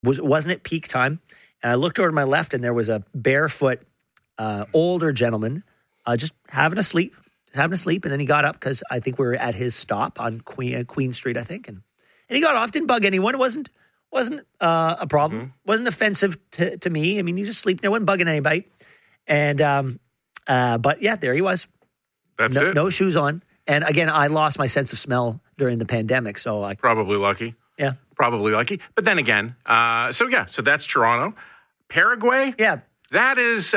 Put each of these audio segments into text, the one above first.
wasn't at peak time. And I looked over to my left, and there was a barefoot older gentleman just having a sleep. And then he got up because I think we were at his stop on Queen Street, I think. And he got off, didn't bug anyone. It wasn't a problem. Mm-hmm. Wasn't offensive to me. I mean, he just sleeping there, wasn't bugging anybody. And but yeah, there he was. That's it. No shoes on. And again, I lost my sense of smell during the pandemic, so I probably lucky. Yeah, probably lucky. But then again, so that's Toronto, Paraguay. Yeah, that is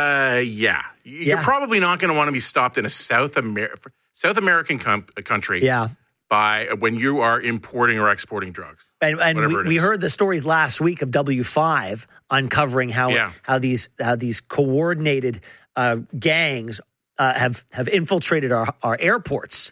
You're probably not going to want to be stopped in a South American country. Yeah. By when you are importing or exporting drugs. And we heard the stories last week of W5 uncovering how these coordinated gangs have infiltrated our airports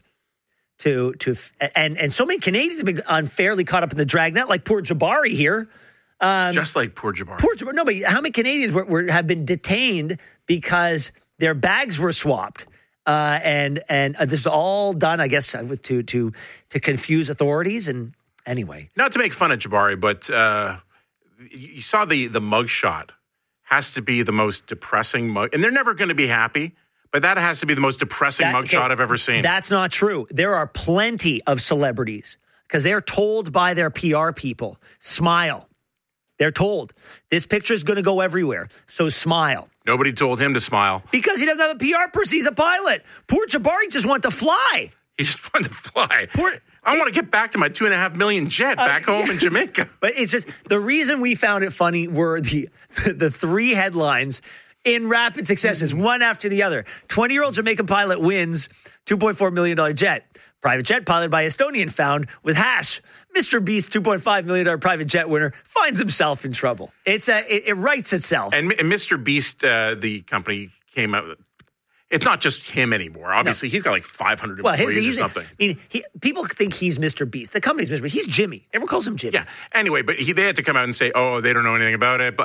and so many Canadians have been unfairly caught up in the dragnet, like poor Jabari here. Just like poor Jabari. No, but how many Canadians have been detained because their bags were swapped? And this is all done, I guess, to confuse authorities. And anyway, not to make fun of Jabari, but you saw the mug shot. Has to be the most depressing mug, and they're never going to be happy. But that has to be the most depressing mugshot I've ever seen. That's not true. There are plenty of celebrities because they're told by their PR people, smile. They're told this picture is going to go everywhere, so smile. Nobody told him to smile. Because he doesn't have a PR person. He's a pilot. Poor Jabari just wanted to fly. He just wanted to fly. I want to get back to my $2.5 million jet back home in Jamaica. But it's just the reason we found it funny were the three headlines in rapid succession, one after the other. 20-year-old Jamaican pilot wins $2.4 million jet. Private jet piloted by Estonian found with hash. Mr. Beast, $2.5 million private jet winner, finds himself in trouble. It writes itself. And Mr. Beast, the company, came out. It's not just him anymore. Obviously, He's got like 500 employees or something. I mean, people think he's Mr. Beast. The company's Mr. Beast. He's Jimmy. Everyone calls him Jimmy. Yeah. Anyway, but they had to come out and say, oh, they don't know anything about it.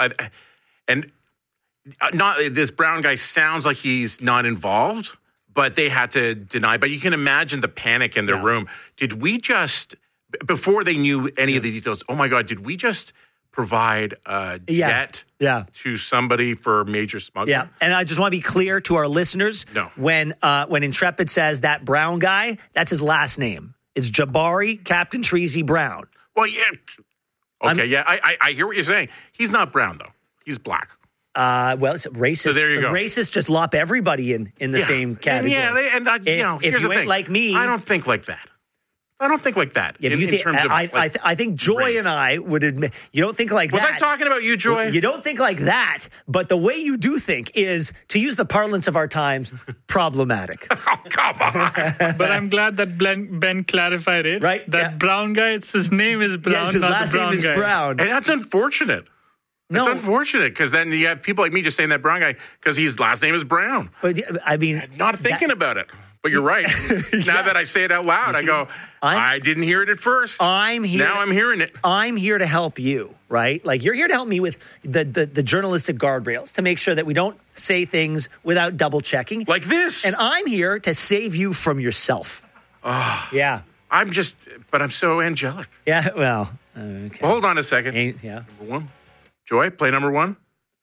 This brown guy sounds like he's not involved, but they had to deny. But you can imagine the panic in their room. Did we just, before they knew any of the details, oh my God, did we just provide a jet to somebody for major smuggling? Yeah, and I just want to be clear to our listeners. No. When Intrepid says that brown guy, that's his last name. It's Jabari Captain Treasy Brown. Well, yeah. Okay, I hear what you're saying. He's not brown, though. He's black. Well, it's racist. So there you go. Racists just lop everybody in the same category. If you ain't like me, I don't think like that. Yeah, in terms of, I think Joy race. And I would admit you don't think like that. Was I talking about you, Joy? You don't think like that, but the way you do think is, to use the parlance of our times, problematic. Oh, come on! But I'm glad that Ben clarified it. Right? That brown guy, his name is Brown. Yes, his last name is Brown, and that's unfortunate. It's unfortunate because then you have people like me just saying that brown guy because his last name is Brown. But I mean, not thinking about it. But you're right. Now that I say it out loud, I go, I didn't hear it at first. I'm here. Now I'm hearing it. I'm here to help you, right? Like you're here to help me with the journalistic guardrails to make sure that we don't say things without double checking. Like this. And I'm here to save you from yourself. Oh, yeah. I'm so angelic. Yeah, well, okay. Well, hold on a second. Yeah. Number one. Joy, play number one.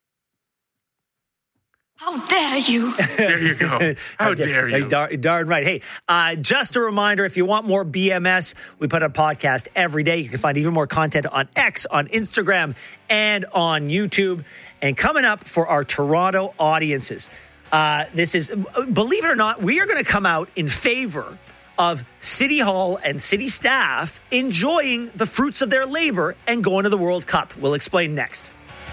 How dare you? There you go. How dare you? Darn right. Hey, just a reminder, if you want more BMS, we put a podcast every day. You can find even more content on X, on Instagram, and on YouTube. And coming up for our Toronto audiences, this is, believe it or not, we are going to come out in favor of City Hall and city staff enjoying the fruits of their labor and going to the World Cup. We'll explain next.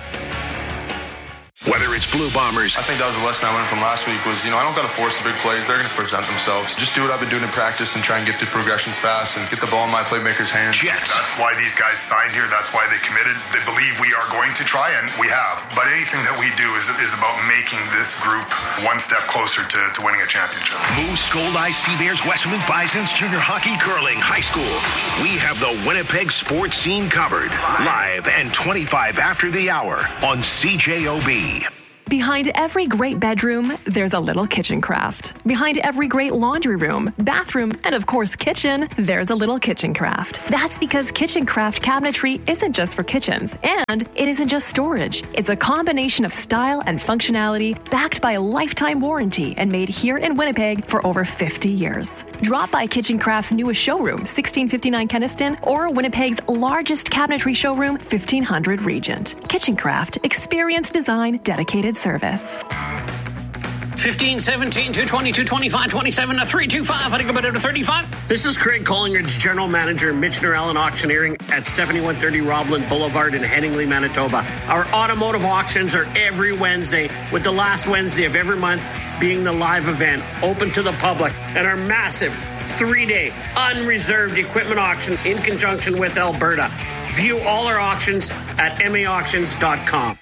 Whether it's Blue Bombers. I think that was a lesson I learned from last week was, I don't got to force the big plays. They're going to present themselves. Just do what I've been doing in practice and try and get the progressions fast and get the ball in my playmakers' hands. Jets. That's why these guys signed here. That's why they committed. They believe we are going to try, and we have. But anything that we do is about making this group one step closer to winning a championship. Moose, Gold Eyes, Sea Bears, Westman Bisons, junior hockey, curling, high school. We have the Winnipeg sports scene covered. Live and 25 after the hour on CJOB. Behind every great bedroom, there's a little kitchen craft. Behind every great laundry room, bathroom, and of course kitchen, there's a little kitchen craft. That's because Kitchen Craft cabinetry isn't just for kitchens, and it isn't just storage. It's a combination of style and functionality backed by a lifetime warranty and made here in Winnipeg for over 50 years. Drop by Kitchen Craft's newest showroom, 1659 Kenniston, or Winnipeg's largest cabinetry showroom, 1500 Regent. Kitchen Craft, experience design, dedicated service. 15, 17, 220, 225, 27, 325. I think about it to 35. This is Craig Collingridge, General Manager, Michener Allen Auctioneering at 7130 Roblin Boulevard in Headingley, Manitoba. Our automotive auctions are every Wednesday, with the last Wednesday of every month being the live event, open to the public, and our massive 3-day unreserved equipment auction in conjunction with Alberta. View all our auctions at maauctions.com.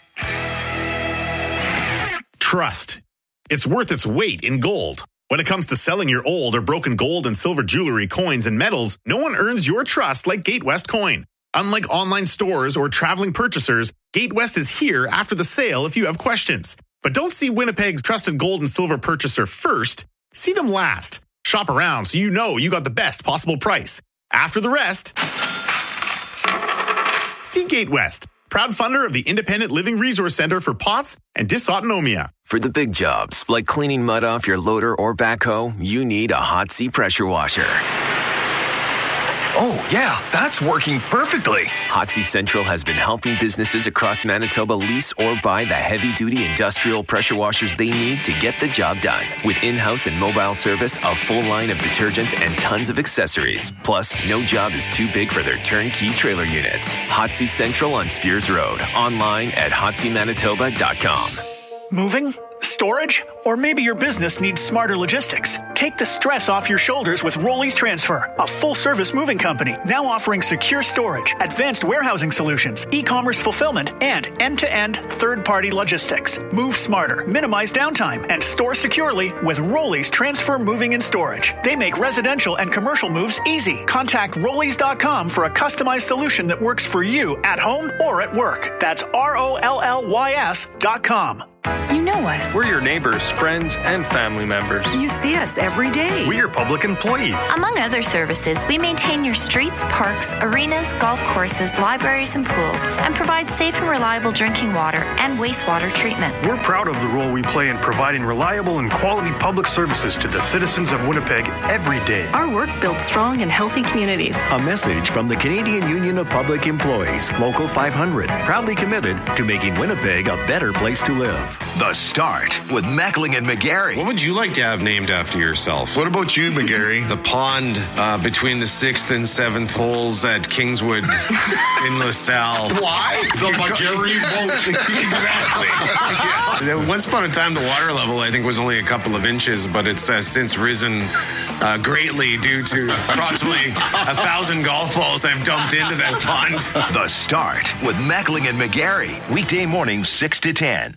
Trust. It's worth its weight in gold. When it comes to selling your old or broken gold and silver jewelry, coins, and metals, no one earns your trust like Gatewest Coin. Unlike online stores or traveling purchasers, Gatewest is here after the sale if you have questions. But don't see Winnipeg's trusted gold and silver purchaser first. See them last. Shop around so you know you got the best possible price. After the rest, see Gatewest, proud funder of the Independent Living Resource Center for POTS and Dysautonomia. For the big jobs, like cleaning mud off your loader or backhoe, you need a Hot Sea pressure washer. Oh, yeah, that's working perfectly. Hot Sea Central has been helping businesses across Manitoba lease or buy the heavy-duty industrial pressure washers they need to get the job done. With in-house and mobile service, a full line of detergents, and tons of accessories. Plus, no job is too big for their turnkey trailer units. Hot Sea Central on Spears Road. Online at hotseamanitoba.com. Moving? Storage? Or maybe your business needs smarter logistics. Take the stress off your shoulders with Rollies Transfer, a full-service moving company now offering secure storage, advanced warehousing solutions, e-commerce fulfillment, and end-to-end third-party logistics. Move smarter, minimize downtime, and store securely with Rollies Transfer Moving and Storage. They make residential and commercial moves easy. Contact Rollies.com for a customized solution that works for you at home or at work. That's ROLLYS.com. You know us. We're your neighbors, friends, and family members. You see us every day. We're your public employees. Among other services, we maintain your streets, parks, arenas, golf courses, libraries, and pools, and provide safe and reliable drinking water and wastewater treatment. We're proud of the role we play in providing reliable and quality public services to the citizens of Winnipeg every day. Our work builds strong and healthy communities. A message from the Canadian Union of Public Employees, Local 500, proudly committed to making Winnipeg a better place to live. The Start with Meckling and McGarry. What would you like to have named after yourself? What about you, McGarry? The pond between the 6th and 7th holes at Kingswood in LaSalle. Why? The McGarry boat. Exactly. Once upon a time, the water level, I think, was only a couple of inches, but it's since risen greatly due to approximately 1,000 golf balls I've dumped into that pond. The Start with Meckling and McGarry. Weekday mornings 6 to 10.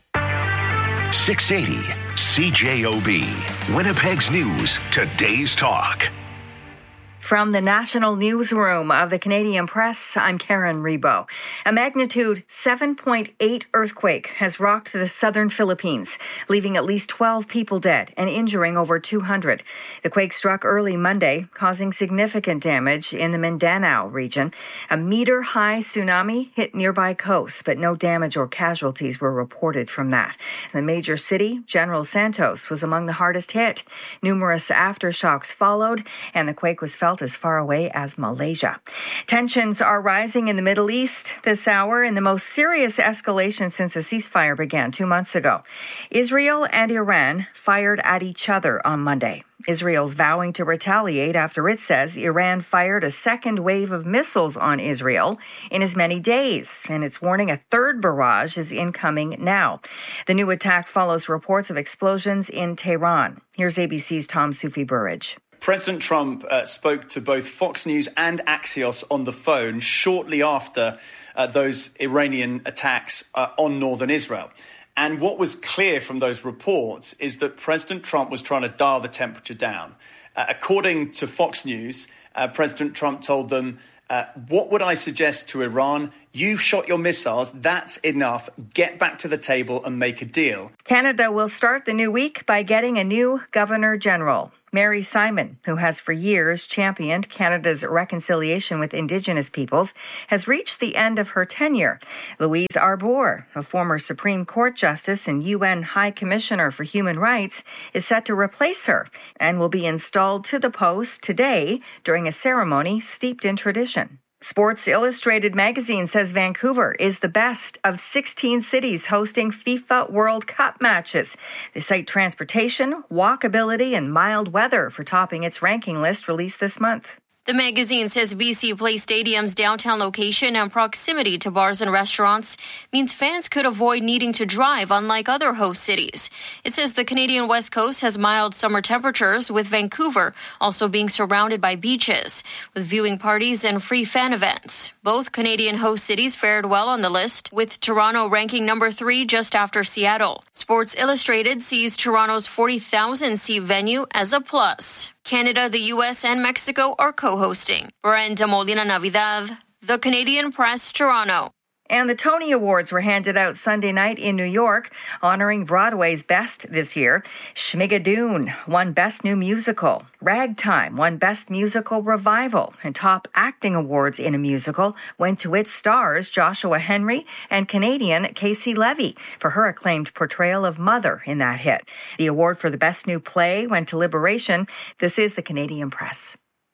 680 CJOB. Winnipeg's News. Today's Talk. From the National Newsroom of the Canadian Press, I'm Karen Rebo. A magnitude 7.8 earthquake has rocked the southern Philippines, leaving at least 12 people dead and injuring over 200. The quake struck early Monday, causing significant damage in the Mindanao region. A meter-high tsunami hit nearby coasts, but no damage or casualties were reported from that. The major city, General Santos, was among the hardest hit. Numerous aftershocks followed, and the quake was felt as far away as Malaysia. Tensions are rising in the Middle East this hour in the most serious escalation since a ceasefire began 2 months ago. Israel and Iran fired at each other on Monday. Israel's vowing to retaliate after it says Iran fired a second wave of missiles on Israel in as many days, and it's warning a third barrage is incoming now. The new attack follows reports of explosions in Tehran. Here's ABC's Tom Sufi-Burridge. President Trump spoke to both Fox News and Axios on the phone shortly after those Iranian attacks on northern Israel. And what was clear from those reports is that President Trump was trying to dial the temperature down. According to Fox News, President Trump told them What would I suggest to Iran? You've shot your missiles. That's enough. Get back to the table and make a deal. Canada will start the new week by getting a new Governor General. Mary Simon, who has for years championed Canada's reconciliation with Indigenous peoples, has reached the end of her tenure. Louise Arbour, a former Supreme Court Justice and UN High Commissioner for Human Rights, is set to replace her and will be installed to the post today during a ceremony steeped in tradition. Sports Illustrated magazine says Vancouver is the best of 16 cities hosting FIFA World Cup matches. They cite transportation, walkability, and mild weather for topping its ranking list released this month. The magazine says BC Place Stadium's downtown location and proximity to bars and restaurants means fans could avoid needing to drive, unlike other host cities. It says the Canadian West Coast has mild summer temperatures, with Vancouver also being surrounded by beaches, with viewing parties and free fan events. Both Canadian host cities fared well on the list, with Toronto ranking number 3 just after Seattle. Sports Illustrated sees Toronto's 40,000-seat venue as a plus. Canada, the U.S., and Mexico are co-hosting. Brenda Molina Navidad, The Canadian Press, Toronto. And the Tony Awards were handed out Sunday night in New York, honoring Broadway's best this year. Schmigadoon won Best New Musical. Ragtime won Best Musical Revival. And top acting awards in a musical went to its stars, Joshua Henry and Canadian Casey Levy, for her acclaimed portrayal of Mother in that hit. The award for the Best New Play went to Liberation. This is the Canadian Press.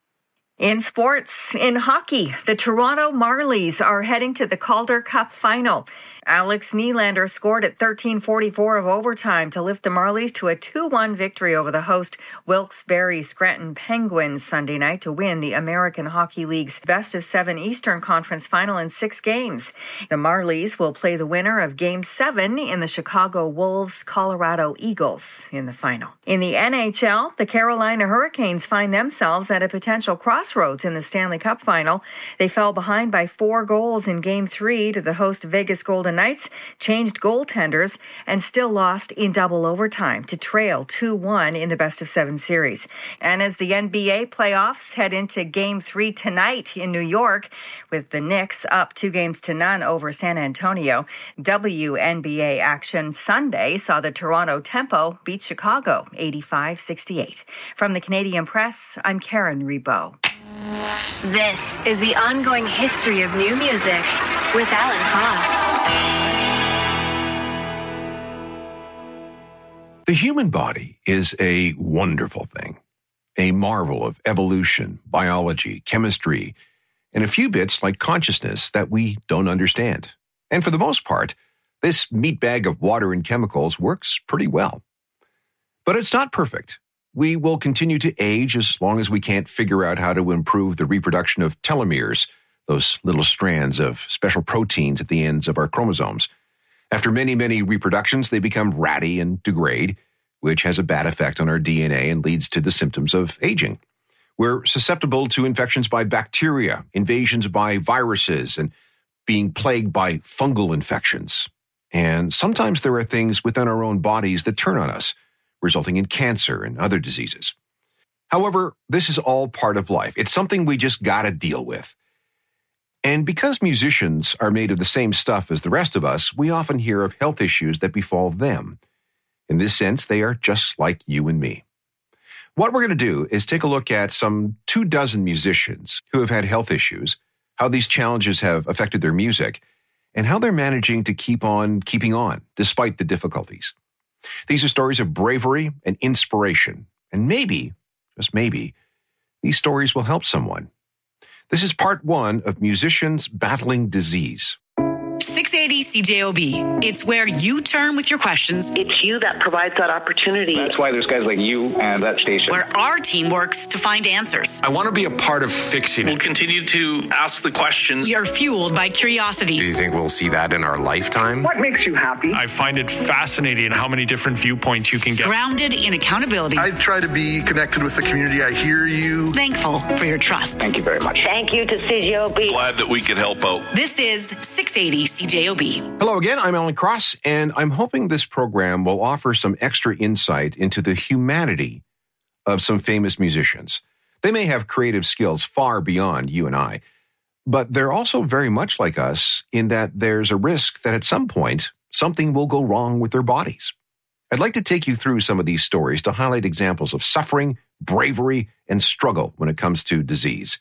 In sports, in hockey, the Toronto Marlies are heading to the Calder Cup final. Alex Nylander scored at 13:44 of overtime to lift the Marlies to a 2-1 victory over the host Wilkes-Barre Scranton Penguins Sunday night to win the American Hockey League's best-of-7 Eastern Conference final in 6 games. The Marlies will play the winner of Game 7 in the Chicago Wolves-Colorado Eagles in the final. In the NHL, the Carolina Hurricanes find themselves at a potential crossroads in the Stanley Cup final. They fell behind by 4 goals in Game 3 to the host Vegas Golden Knights, changed goaltenders, and still lost in double overtime to trail 2-1 in the best-of-7 series. And as the NBA playoffs head into Game 3 tonight in New York, with the Knicks up 2-0 over San Antonio, WNBA action Sunday saw the Toronto Tempo beat Chicago 85-68. From the Canadian Press, I'm Karen Rebo. This is the ongoing history of new music with Alan Cross. The human body is a wonderful thing, a marvel of evolution, biology, chemistry, and a few bits like consciousness that we don't understand. And for the most part, this meat bag of water and chemicals works pretty well. But it's not perfect. We will continue to age as long as we can't figure out how to improve the reproduction of telomeres, those little strands of special proteins at the ends of our chromosomes. After many, many reproductions, they become ratty and degrade, which has a bad effect on our DNA and leads to the symptoms of aging. We're susceptible to infections by bacteria, invasions by viruses, and being plagued by fungal infections. And sometimes there are things within our own bodies that turn on us, resulting in cancer and other diseases. However, this is all part of life. It's something we just gotta deal with. And because musicians are made of the same stuff as the rest of us, we often hear of health issues that befall them. In this sense, they are just like you and me. What we're going to do is take a look at some 24 musicians who have had health issues, how these challenges have affected their music, and how they're managing to keep on keeping on despite the difficulties. These are stories of bravery and inspiration, and maybe, just maybe, these stories will help someone. This is part 1 of Musicians Battling Disease. 680 CJOB. It's where you turn with your questions. It's you that provides that opportunity. That's why there's guys like you and that station. Where our team works to find answers. I want to be a part of fixing it. We'll continue to ask the questions. You're fueled by curiosity. Do you think we'll see that in our lifetime? What makes you happy? I find it fascinating how many different viewpoints you can get. Grounded in accountability. I try to be connected with the community. I hear you. Thankful for your trust. Thank you very much. Thank you to CJOB. Glad that we could help out. This is 680 CJOB. Hello again, I'm Alan Cross, and I'm hoping this program will offer some extra insight into the humanity of some famous musicians. They may have creative skills far beyond you and I, But they're also very much like us in that there's a risk that at some point, something will go wrong with their bodies. I'd like to take you through some of these stories to highlight examples of suffering, bravery, and struggle when it comes to disease.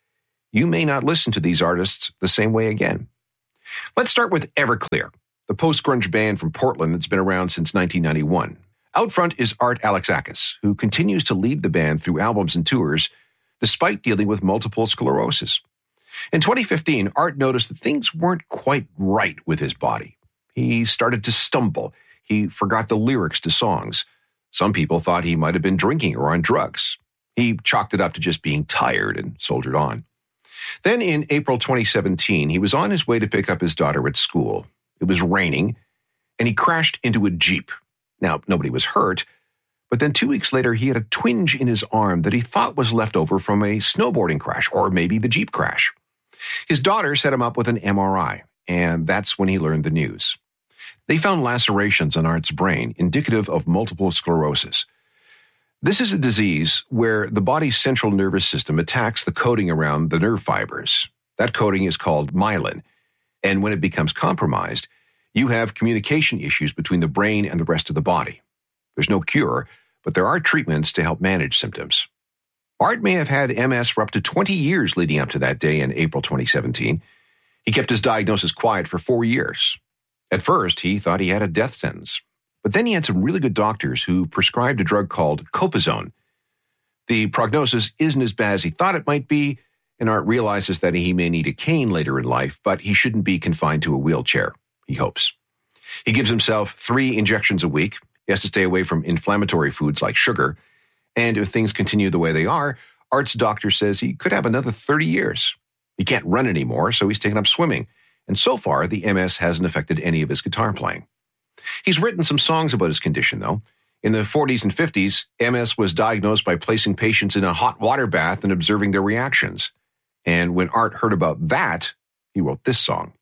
You may not listen to these artists the same way again. Let's start with Everclear, the post-grunge band from Portland that's been around since 1991. Out front is Art Alexakis, who continues to lead the band through albums and tours despite dealing with multiple sclerosis. In 2015, Art noticed that things weren't quite right with his body. He started to stumble. He forgot the lyrics to songs. Some people thought he might have been drinking or on drugs. He chalked it up to just being tired and soldiered on. Then in April 2017, he was on his way to pick up his daughter at school. It was raining, and he crashed into a Jeep. Now, nobody was hurt, but then 2 weeks later, he had a twinge in his arm that he thought was left over from a snowboarding crash, or maybe the Jeep crash. His daughter set him up with an MRI, and that's when he learned the news. They found lacerations on Art's brain, indicative of multiple sclerosis. This is a disease where the body's central nervous system attacks the coating around the nerve fibers. That coating is called myelin, and when it becomes compromised, you have communication issues between the brain and the rest of the body. There's no cure, but there are treatments to help manage symptoms. Art may have had MS for up to 20 years leading up to that day in April 2017. He kept his diagnosis quiet for 4 years. At first, he thought he had a death sentence. But then he had some really good doctors who prescribed a drug called Copazone. The prognosis isn't as bad as he thought it might be, and Art realizes that he may need a cane later in life, but he shouldn't be confined to a wheelchair, he hopes. He gives himself 3 injections a week. He has to stay away from inflammatory foods like sugar. And if things continue the way they are, Art's doctor says he could have another 30 years. He can't run anymore, so he's taken up swimming. And so far, the MS hasn't affected any of his guitar playing. He's written some songs about his condition, though. In the 40s and 50s, MS was diagnosed by placing patients in a hot water bath and observing their reactions. And when Art heard about that, he wrote this song.